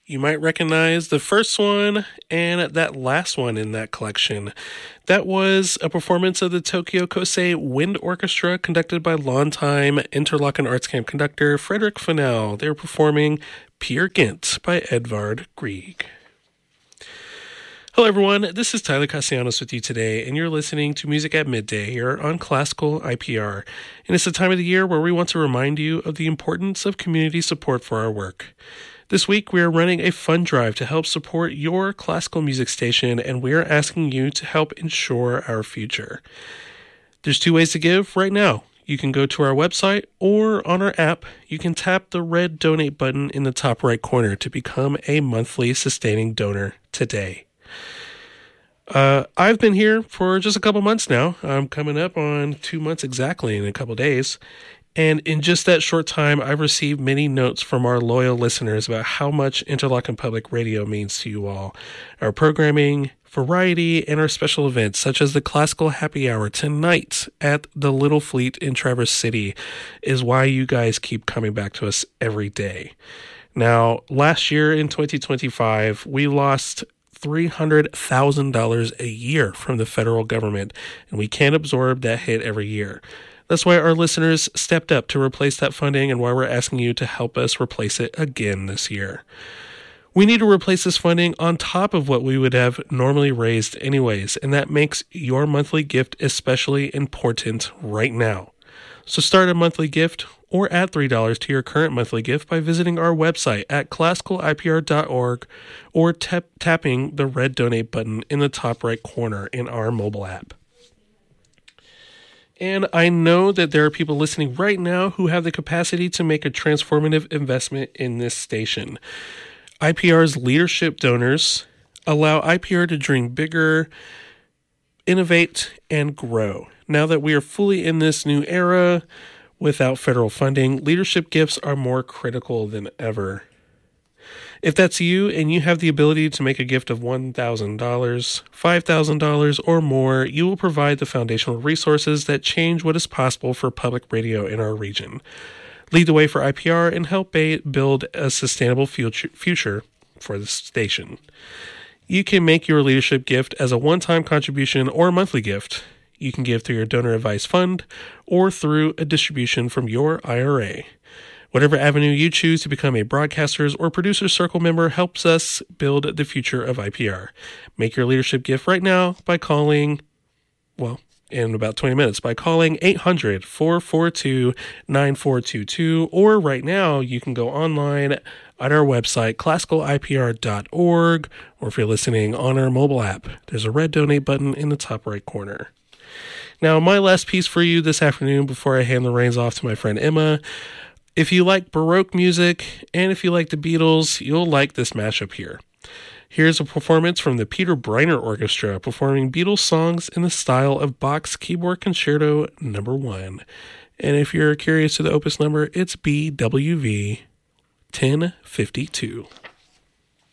You might recognize the first one and that last one in that collection. That was a performance of the Tokyo Kosei Wind Orchestra conducted by longtime Interlochen Arts Camp conductor Frederick Fennell. They were performing Peer Gynt by Edvard Grieg. Hello everyone, this is Tyler Castellanos with you today, and you're listening to Music at Midday here on Classical IPR. And it's the time of the year where we want to remind you of the importance of community support for our work. This week we are running a fund drive to help support your classical music station, and we are asking you to help ensure our future. There's two ways to give right now. You can go to our website, or on our app, you can tap the red donate button in the top right corner to become a monthly sustaining donor today. I've been here for just a couple months now. I'm coming up on 2 months exactly in a couple days. And in just that short time, I've received many notes from our loyal listeners about how much Interlochen Public Radio means to you all. Our programming, variety, and our special events, such as the Classical Happy Hour tonight at the Little Fleet in Traverse City, is why you guys keep coming back to us every day. Now, last year in 2025, we lost $300,000 a year from the federal government, and we can't absorb that hit every year. That's why our listeners stepped up to replace that funding, and why we're asking you to help us replace it again this year. We need to replace this funding on top of what we would have normally raised anyways, and that makes your monthly gift especially important right now. So start a monthly gift or add $3 to your current monthly gift by visiting our website at classicalipr.org or tapping the red donate button in the top right corner in our mobile app. And I know that there are people listening right now who have the capacity to make a transformative investment in this station. IPR's leadership donors allow IPR to dream bigger, innovate, and grow. Now that we are fully in this new era without federal funding, leadership gifts are more critical than ever. If that's you and you have the ability to make a gift of $1,000, $5,000, or more, you will provide the foundational resources that change what is possible for public radio in our region. Lead the way for IPR and help build a sustainable future for the station. You can make your leadership gift as a one-time contribution or a monthly gift. You can give through your donor advised fund or through a distribution from your IRA. Whatever avenue you choose to become a Broadcasters or Producers Circle member helps us build the future of IPR. Make your leadership gift right now by calling, in about 20 minutes, by calling 800-442-9422, or right now you can go online at our website, classicalipr.org, or if you're listening on our mobile app, there's a red donate button in the top right corner. Now, my last piece for you this afternoon before I hand the reins off to my friend Emma. If you like Baroque music, and if you like the Beatles, you'll like this mashup here. Here's a performance from the Peter Briner Orchestra performing Beatles songs in the style of Bach's Keyboard Concerto No. 1. And if you're curious to the opus number, it's BWV 1052.